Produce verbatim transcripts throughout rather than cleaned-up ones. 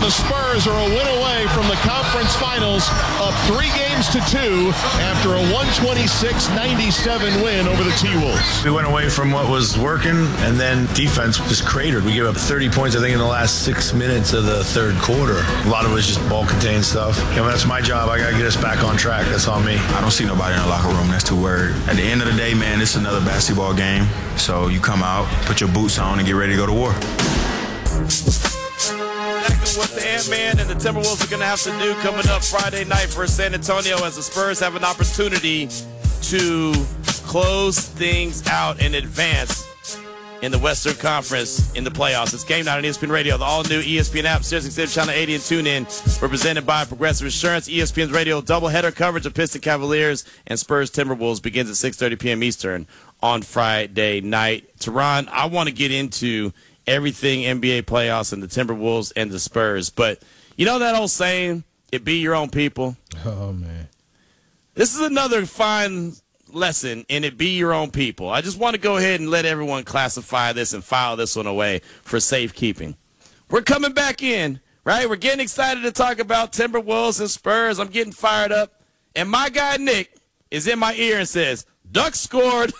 The Spurs are a win away from the conference finals, up three games to two after a one twenty-six ninety-seven win over the T-Wolves. We went away from what was working, and then defense just cratered. We gave up thirty points, I think, in the last six minutes of the third quarter. A lot of it was just ball-contained stuff. You know, that's my job. I got to get us back on track. That's on me. I don't see nobody in the locker room that's too worried. At the end of the day, man, it's another basketball game. So you come out, put your boots on, and get ready to go to war. What the Ant-Man and the Timberwolves are going to have to do coming up Friday night for San Antonio as the Spurs have an opportunity to close things out in advance in the Western Conference in the playoffs. It's Game Night on E S P N Radio, the all-new E S P N app, Sirius X M Channel eighty, and TuneIn. We're presented by Progressive Insurance. E S P N's radio doubleheader coverage of Piston Cavaliers and Spurs Timberwolves begins at six thirty p.m. Eastern on Friday night. Teron, I want to get into everything N B A playoffs and the Timberwolves and the Spurs. But you know that old saying, it be your own people? Oh, man. This is another fine lesson in it be your own people. I just want to go ahead and let everyone classify this and file this one away for safekeeping. We're coming back in, right? We're getting excited to talk about Timberwolves and Spurs. I'm getting fired up. And my guy Nick is in my ear and says, Ducks scored.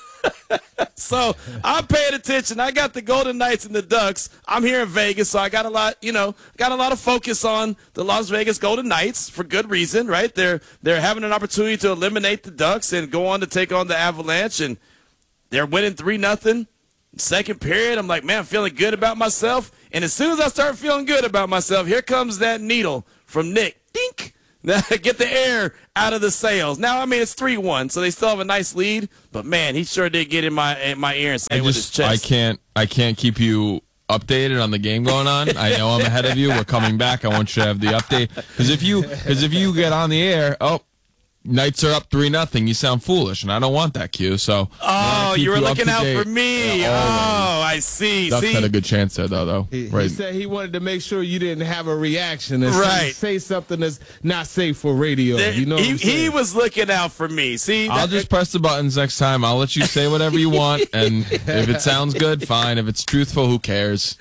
So I'm paying attention. I got the Golden Knights and the Ducks. I'm here in Vegas, so I got a lot, you know, got a lot of focus on the Las Vegas Golden Knights for good reason, right? They're they're having an opportunity to eliminate the Ducks and go on to take on the Avalanche, and they're winning three nothing. Second period, I'm like, man, I'm feeling good about myself. And as soon as I start feeling good about myself, here comes that needle from Nick. Dink. Get the air out of the sails. Now, I mean, it's three one, so they still have a nice lead. But, man, he sure did get in my in my ear and say with his chest. I can't, I can't keep you updated on the game going on. I know I'm ahead of you. We're coming back. I want you to have the update. Because if you, because if you get on the air, oh, Knights are up three nothing. You sound foolish, and I don't want that, Q. So, oh, you were you looking out for me. Yeah, oh, I see. Ducks see? had a good chance there, though. though. He, right. he said he wanted to make sure you didn't have a reaction and right. say, say something that's not safe for radio. There, you know, he, what I'm saying? he was looking out for me. See, I'll that, just press the buttons next time. I'll let you say whatever you want, and if it sounds good, fine. If it's truthful, who cares?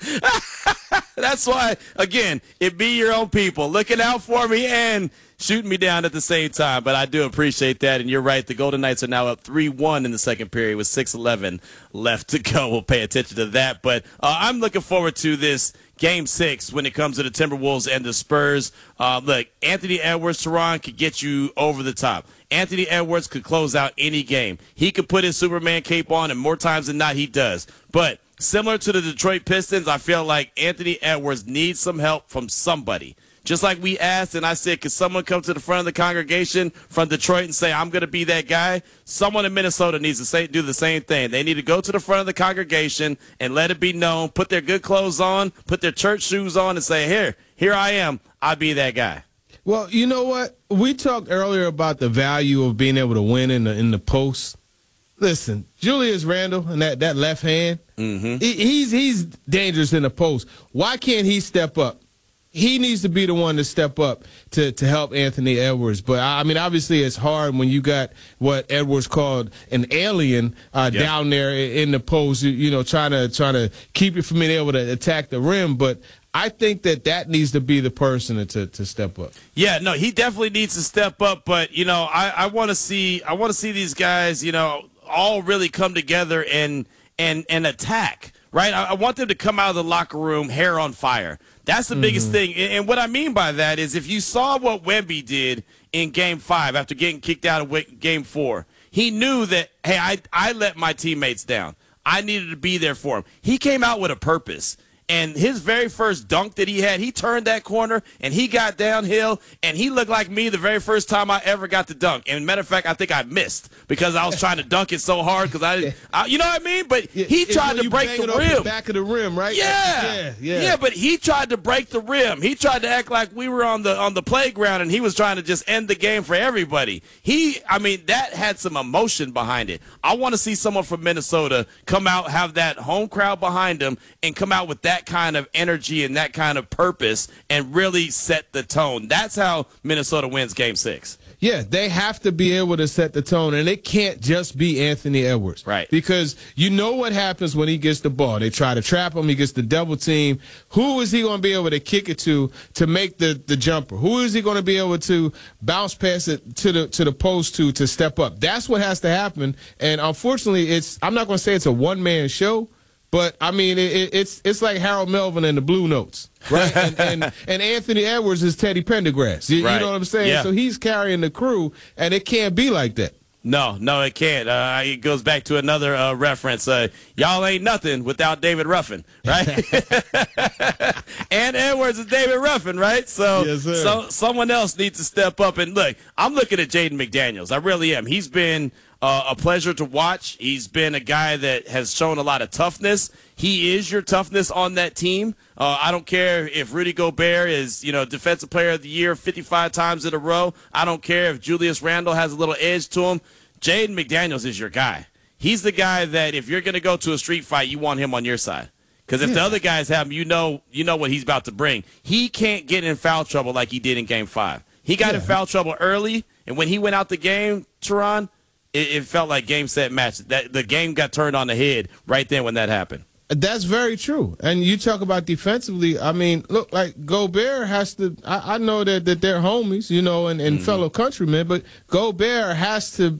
That's why, again, it be your own people looking out for me and shooting me down at the same time. But I do appreciate that, and you're right. The Golden Knights are now up three one in the second period with six eleven left to go. We'll pay attention to that. But uh, I'm looking forward to this Game six when it comes to the Timberwolves and the Spurs. Uh, look, Anthony Edwards, Teron, could get you over the top. Anthony Edwards could close out any game. He could put his Superman cape on, and more times than not, he does. But similar to the Detroit Pistons, I feel like Anthony Edwards needs some help from somebody. Just like we asked, and I said, could someone come to the front of the congregation from Detroit and say, I'm going to be that guy? Someone in Minnesota needs to say, do the same thing. They need to go to the front of the congregation and let it be known, put their good clothes on, put their church shoes on, and say, here, here I am. I'll be that guy. Well, you know what? We talked earlier about the value of being able to win in the in the post. Listen, Julius Randle and that, that left hand, mm-hmm. he, he's he's dangerous in the post. Why can't he step up? He needs to be the one to step up to, to help Anthony Edwards. But, I mean, obviously it's hard when you got what Edwards called an alien uh, yeah. down there in the post, you know, trying to trying to keep you from being able to attack the rim. But I think that that needs to be the person to, to step up. Yeah, no, he definitely needs to step up. But, you know, I, I want to see I want to see these guys, you know, all really come together and and, and attack, right? I, I want them to come out of the locker room hair on fire. That's the mm-hmm. biggest thing. And what I mean by that is if you saw what Wemby did in Game five after getting kicked out of Game four, he knew that, hey, I, I let my teammates down. I needed to be there for him. He came out with a purpose. And his very first dunk that he had, he turned that corner, and he got downhill, and he looked like me the very first time I ever got to dunk. And matter of fact, I think I missed because I was trying to dunk it so hard because I, I, you know what I mean? But he tried to break the rim. The back of the rim, right? Yeah. yeah, yeah, yeah. But he tried to break the rim. He tried to act like we were on the on the playground, and he was trying to just end the game for everybody. He, I mean, that had some emotion behind it. I want to see someone from Minnesota come out, have that home crowd behind him, and come out with that kind of energy and that kind of purpose and really set the tone. That's how Minnesota wins Game six. Yeah, they have to be able to set the tone, and it can't just be Anthony Edwards. Right. Because you know what happens when he gets the ball. They try to trap him. He gets the double team. Who is he going to be able to kick it to to make the, the jumper? Who is he going to be able to bounce past it to the to the post to to step up? That's what has to happen. And unfortunately, it's I'm not going to say it's a one-man show, but, I mean, it, it's it's like Harold Melvin and the Blue Notes, right? and, and and Anthony Edwards is Teddy Pendergrass. You, right. you know what I'm saying? Yeah. So he's carrying the crew, and it can't be like that. No, no, it can't. Uh, it goes back to another uh, reference. Uh, y'all ain't nothing without David Ruffin, right? And Edwards is David Ruffin, right? So, Yes, sir. so someone else needs to step up. And look, I'm looking at Jaden McDaniels. I really am. He's been uh, a pleasure to watch. He's been a guy that has shown a lot of toughness. He is your toughness on that team. Uh, I don't care if Rudy Gobert is, you know, Defensive Player of the Year fifty-five times in a row. I don't care if Julius Randle has a little edge to him. Jaden McDaniels is your guy. He's the guy that if you're going to go to a street fight, you want him on your side. Because if Yeah. the other guys have him, you know, you know what he's about to bring. He can't get in foul trouble like he did in Game Five. He got Yeah. in foul trouble early, and when he went out the game, Teron, it, it felt like game, set, match. That the game got turned on the head right then when that happened. That's very true. And you talk about defensively, I mean, look, like Gobert has to, I, I know that, that they're homies, you know, and, and mm-hmm. fellow countrymen, but Gobert has to,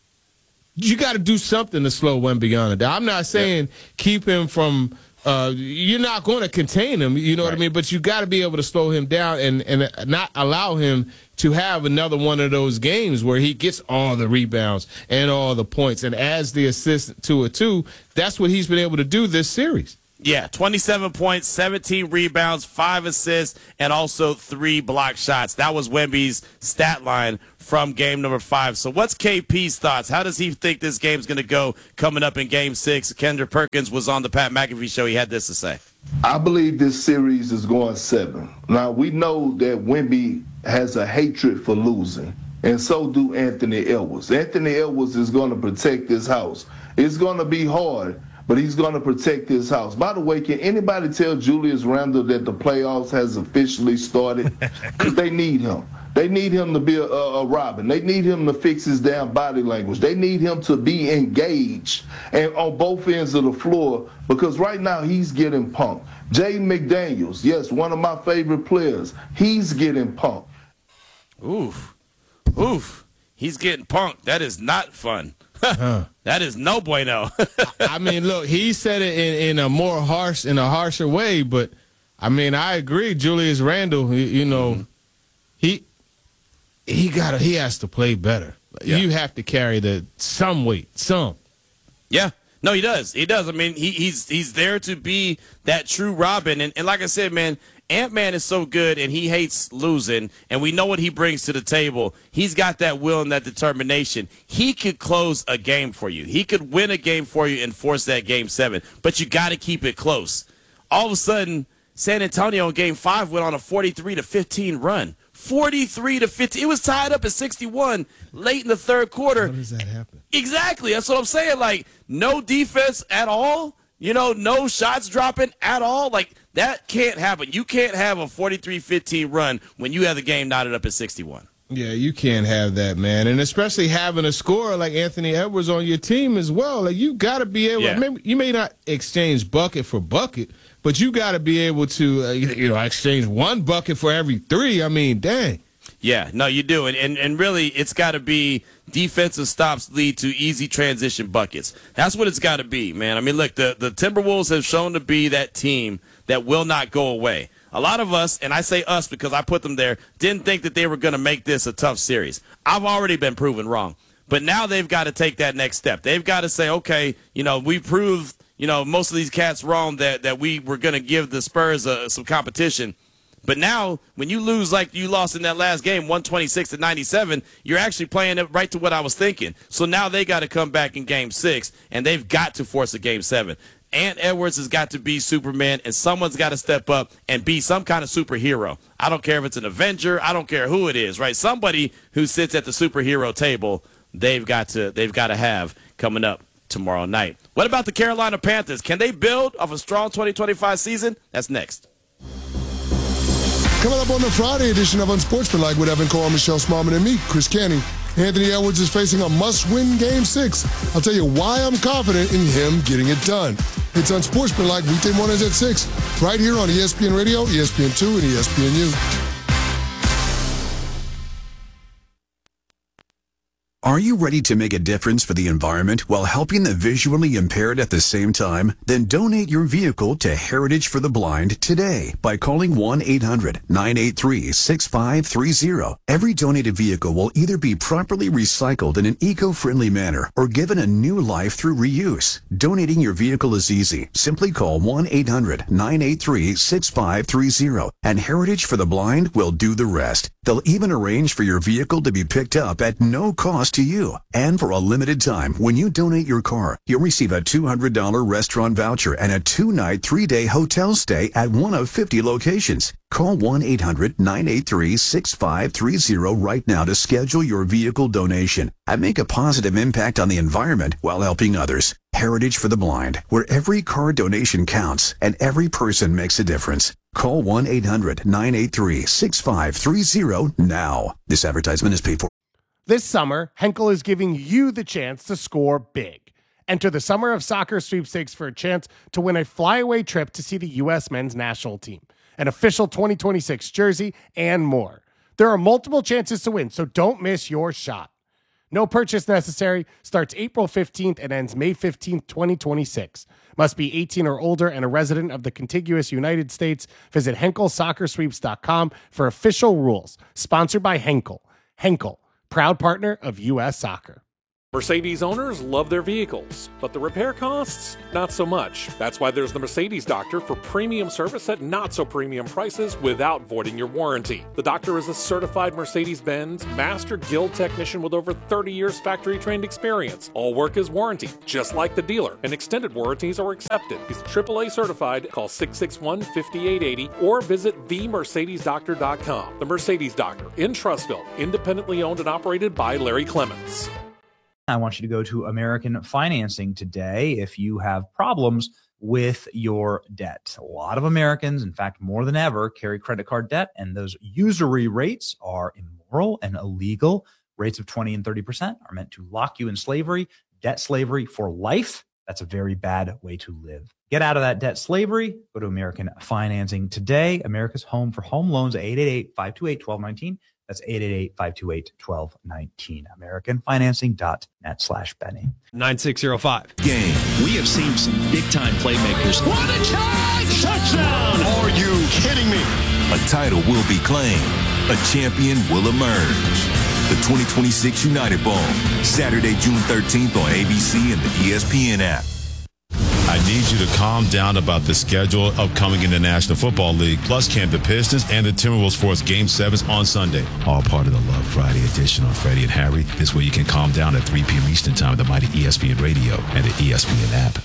you got to do something to slow Wembanyama down. I'm not saying yeah. keep him from, uh, you're not going to contain him, you know right. what I mean, but you got to be able to slow him down and, and not allow him to have another one of those games where he gets all the rebounds and all the points and adds the assist to it too. That's what he's been able to do this series. Yeah, twenty-seven points, seventeen rebounds, five assists, and also three block shots. That was Wemby's stat line from game number five. So what's K P's thoughts? How does he think this game's going to go coming up in game six? Kendrick Perkins was on the Pat McAfee show. He had this to say. I believe this series is going seven. Now, we know that Wemby has a hatred for losing, and so do Anthony Edwards. Anthony Edwards is going to protect his house. It's going to be hard, but he's going to protect his house. By the way, can anybody tell Julius Randle that the playoffs has officially started? Because they need him. They need him to be a, a Robin. They need him to fix his damn body language. They need him to be engaged and on both ends of the floor, because right now he's getting punked. Jaden McDaniels, yes, one of my favorite players, he's getting punked. Oof. Oof. He's getting punked. That is not fun. Huh. That is no bueno. I mean, look, he said it in, in a more harsh, in a harsher way, but I mean, I agree. Julius Randle, you, you know, mm-hmm. he he got he has to play better. Yeah. You have to carry the some weight, some. Yeah. No, he does. He does. I mean, he, he's he's there to be that true Robin. And, and like I said, man, Ant-Man is so good, and he hates losing, and we know what he brings to the table. He's got that will and that determination. He could close a game for you. He could win a game for you and force that game seven, but you got to keep it close. All of a sudden, San Antonio in game five went on a forty-three to fifteen run. forty-three to fifteen. It was tied up at sixty-one late in the third quarter. How does that happen? Exactly. That's what I'm saying. Like, no defense at all. You know, no shots dropping at all. Like, that can't happen. You can't have a forty-three fifteen run when you have the game knotted up at sixty-one. Yeah, you can't have that, man. And especially having a scorer like Anthony Edwards on your team as well. Like, you got to be able yeah. maybe you may not exchange bucket for bucket, but you got to be able to, uh, you know, exchange one bucket for every three. I mean, dang. Yeah, no, you do. And, and, and really, it's got to be defensive stops lead to easy transition buckets. That's what it's got to be, man. I mean, look, the, the Timberwolves have shown to be that team that will not go away. A lot of us, and I say us because I put them there, didn't think that they were going to make this a tough series. I've already been proven wrong. But now they've got to take that next step. They've got to say, okay, you know, we proved, you know, most of these cats wrong that, that we were going to give the Spurs uh, some competition. But now, when you lose like you lost in that last game, one twenty-six to ninety-seven, you're actually playing it right to what I was thinking. So now they got to come back in game six, and they've got to force a game seven. Ant Edwards has got to be Superman, and someone's got to step up and be some kind of superhero. I don't care if it's an Avenger. I don't care who it is, right? Somebody who sits at the superhero table, they've got to they've got to have coming up tomorrow night. What about the Carolina Panthers? Can they build off a strong twenty twenty-five season? That's next. Coming up on the Friday edition of Unsportsmanlike with Evan Cole, Michelle Smallman, and me, Chris Canning. Anthony Edwards is facing a must-win Game six. I'll tell you why I'm confident in him getting it done. It's Unsportsmanlike weekday mornings at six, right here on E S P N Radio, E S P N two, and E S P N U. Are you ready to make a difference for the environment while helping the visually impaired at the same time? Then donate your vehicle to Heritage for the Blind today by calling one eight hundred nine eight three six five three zero. Every donated vehicle will either be properly recycled in an eco-friendly manner or given a new life through reuse. Donating your vehicle is easy. Simply call one eight hundred nine eight three six five three zero and Heritage for the Blind will do the rest. They'll even arrange for your vehicle to be picked up at no cost to you. And for a limited time, when you donate your car, you'll receive a two hundred dollars restaurant voucher and a two-night, three-day hotel stay at one of fifty locations. Call one eight hundred nine eight three six five three zero right now to schedule your vehicle donation and make a positive impact on the environment while helping others. Heritage for the Blind, where every car donation counts and every person makes a difference. Call one eight hundred nine eight three six five three zero now. This advertisement is paid for. This summer, Henkel is giving you the chance to score big. Enter the Summer of Soccer sweepstakes for a chance to win a flyaway trip to see the U S men's national team, an official twenty twenty-six jersey, and more. There are multiple chances to win, so don't miss your shot. No purchase necessary. Starts April fifteenth and ends May fifteenth, twenty twenty-six. Must be eighteen or older and a resident of the contiguous United States. Visit Henkel Soccer Sweeps dot com for official rules. Sponsored by Henkel. Henkel, proud partner of U S Soccer. Mercedes owners love their vehicles, but the repair costs, not so much. That's why there's the Mercedes Doctor for premium service at not so premium prices without voiding your warranty. The Doctor is a certified Mercedes-Benz Master Guild technician with over thirty years factory-trained experience. All work is warranted, just like the dealer, and extended warranties are accepted. He's triple A certified. Call six six one, five eight eight zero or visit the mercedes doctor dot com. The Mercedes Doctor in Trussville, independently owned and operated by Larry Clements. I want you to go to American Financing today if you have problems with your debt. A lot of Americans, in fact, more than ever, carry credit card debt, and those usury rates are immoral and illegal. Rates of twenty and thirty percent are meant to lock you in slavery, debt slavery for life. That's a very bad way to live. Get out of that debt slavery. Go to American Financing today. America's home for home loans, eight eight eight, five two eight, one two one nine. That's eight eight eight, five two eight, one two one nine. American Financing dot net slash Benny. nine six zero five. Game. We have seen some big-time playmakers. What a catch! Touchdown! Are you kidding me? A title will be claimed. A champion will emerge. The twenty twenty-six United Bowl, Saturday, June thirteenth on A B C and the E S P N app. I need you to calm down about the schedule upcoming in the National Football League. Plus, can the Pistons and the Timberwolves force Game sevens on Sunday? All part of the Love Friday edition on Freddie and Harry. This way you can calm down at three p.m. Eastern Time with the mighty E S P N Radio and the E S P N app.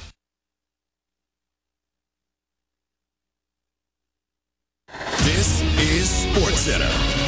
This is SportsCenter.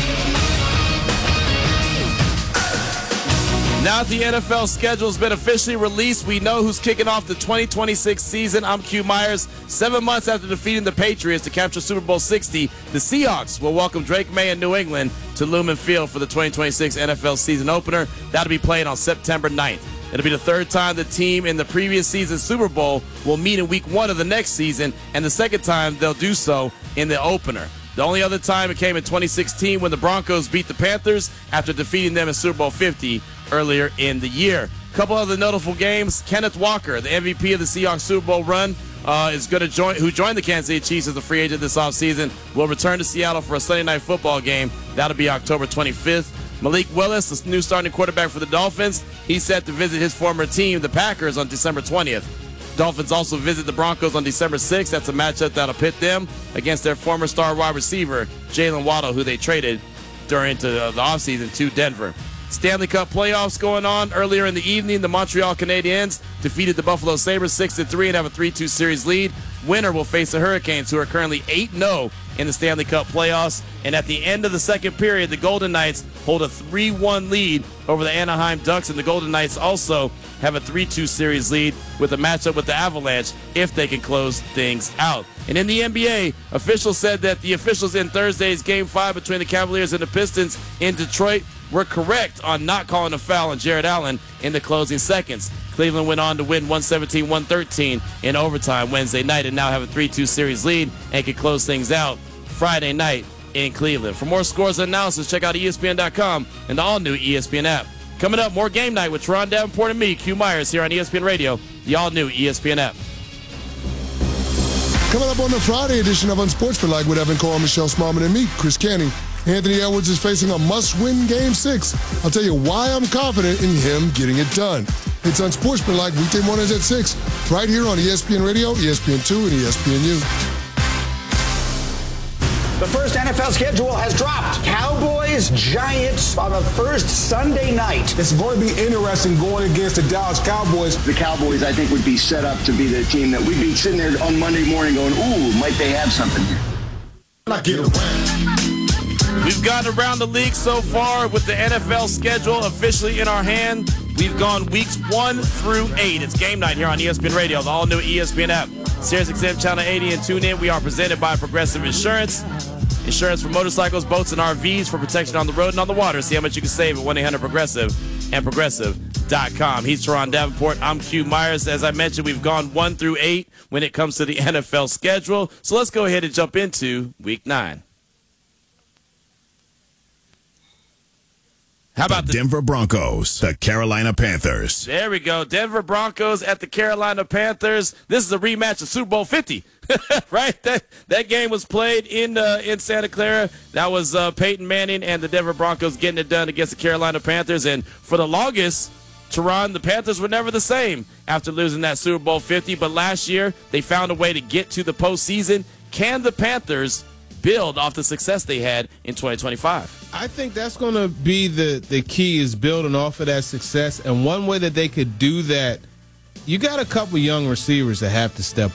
Now that the N F L schedule has been officially released, we know who's kicking off the twenty twenty-six season. I'm Q Myers. Seven months after defeating the Patriots to capture Super Bowl sixty, the Seahawks will welcome Drake May and New England to Lumen Field for the twenty twenty-six N F L season opener. That'll be played on September ninth. It'll be the third time the team in the previous season's Super Bowl will meet in week one of the next season, and the second time they'll do so in the opener. The only other time it came in twenty sixteen when the Broncos beat the Panthers after defeating them in Super Bowl fifty earlier in the year. A couple other notable games. Kenneth Walker, the M V P of the Seahawks Super Bowl run, uh, is going to join, who joined the Kansas City Chiefs as a free agent this offseason, will return to Seattle for a Sunday night football game. That'll be October twenty-fifth. Malik Willis, the new starting quarterback for the Dolphins, he's set to visit his former team, the Packers, on December twentieth. Dolphins also visit the Broncos on December sixth. That's a matchup that'll pit them against their former star wide receiver, Jalen Waddle, who they traded during the offseason to Denver. Stanley Cup playoffs going on. Earlier in the evening, the Montreal Canadiens defeated the Buffalo Sabres six to three and have a three two series lead. Winner will face the Hurricanes, who are currently eight and oh in the Stanley Cup playoffs. And at the end of the second period, the Golden Knights hold a three one lead over the Anaheim Ducks, and the Golden Knights also have a three two series lead with a matchup with the Avalanche if they can close things out. And in the N B A, officials said that the officials in Thursday's Game five between the Cavaliers and the Pistons in Detroit were correct on not calling a foul on Jared Allen in the closing seconds. Cleveland went on to win one seventeen to one thirteen in overtime Wednesday night and now have a three two series lead and can close things out Friday night in Cleveland. For more scores and analysis, check out E S P N dot com and the all-new E S P N app. Coming up, more Game Night with Teron Davenport and me, Q Myers, here on E S P N Radio, the all-new E S P N app. Coming up on the Friday edition of Unsportsmanlike with Evan Cole, Michelle Smallman, and me, Chris Canning. Anthony Edwards is facing a must-win Game six. I'll tell you why I'm confident in him getting it done. It's Unsportsmanlike weekday mornings at six, right here on E S P N Radio, E S P N two, and E S P N U. The first N F L schedule has dropped. Cowboys, Giants on the first Sunday night. It's going to be interesting going against the Dallas Cowboys. The Cowboys, I think, would be set up to be the team that we'd be sitting there on Monday morning going, ooh, might they have something here? I get around. We've gotten around the league so far with the N F L schedule officially in our hand. We've gone weeks one through eight. It's Game Night here on E S P N Radio, the all-new E S P N app. Sirius X M Channel eighty and tune in. We are presented by Progressive Insurance. Insurance for motorcycles, boats, and R Vs for protection on the road and on the water. See how much you can save at one eight hundred progressive and progressive dot com. He's Teron Davenport. I'm Q Myers. As I mentioned, we've gone one through eight when it comes to the N F L schedule. So let's go ahead and jump into week nine. How about the Denver Broncos, the Carolina Panthers? There we go. Denver Broncos at the Carolina Panthers. This is a rematch of Super Bowl fifty, right? That that game was played in uh, in Santa Clara. That was uh, Peyton Manning and the Denver Broncos getting it done against the Carolina Panthers. And for the longest, Teron, the Panthers were never the same after losing that Super Bowl fifty. But last year, they found a way to get to the postseason. Can the Panthers build off the success they had in twenty twenty-five? I think that's going to be the, the key, is building off of that success. And one way that they could do that, you got a couple young receivers that have to step